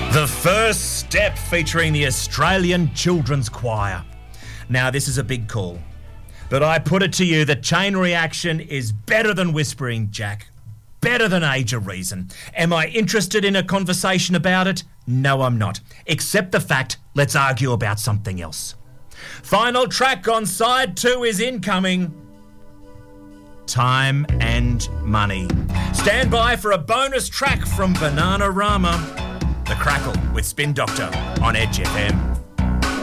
The First Step featuring the Australian Children's Choir. Now, this is a big call, but I put it to you that Chain Reaction is better than Whispering Jack, better than Age of Reason. Am I interested in a conversation about it? No, I'm not. Except the fact, let's argue about something else. Final track on side 2 is incoming. Time and Money. Stand by for a bonus track from Bananarama. The Crackle with Spin Doctor on Edge FM.